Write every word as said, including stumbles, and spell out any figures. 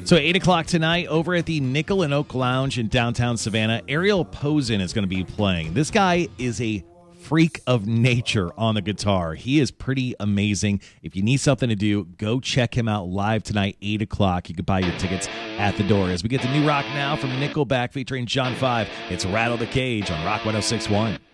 So eight o'clock tonight over at the Nickel and Oak Lounge in downtown Savannah, Ariel Posen is going to be playing. This guy is a freak of nature on the guitar. He is pretty amazing. If you need something to do, go check him out live tonight, eight o'clock. You can buy your tickets at the door. As we get to new rock now from Nickelback featuring John five, it's Rattle the Cage on Rock one oh six point one.